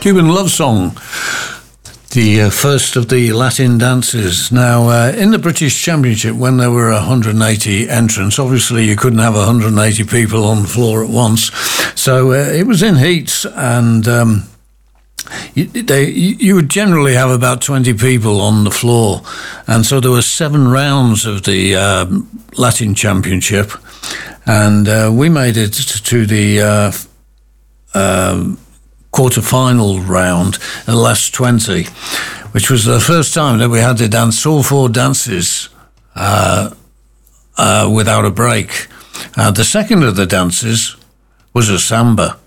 Cuban Love Song, the first of the Latin dances. Now, in the British Championship, when there were 180 entrants, obviously you couldn't have 180 people on the floor at once. So it was in heats, and you would generally have about 20 people on the floor. And so there were 7 rounds of the Latin Championship, and we made it to the quarter-final round, the last 20, which was the first time that we had to dance all 4 dances without a break. The second of the dances was a samba.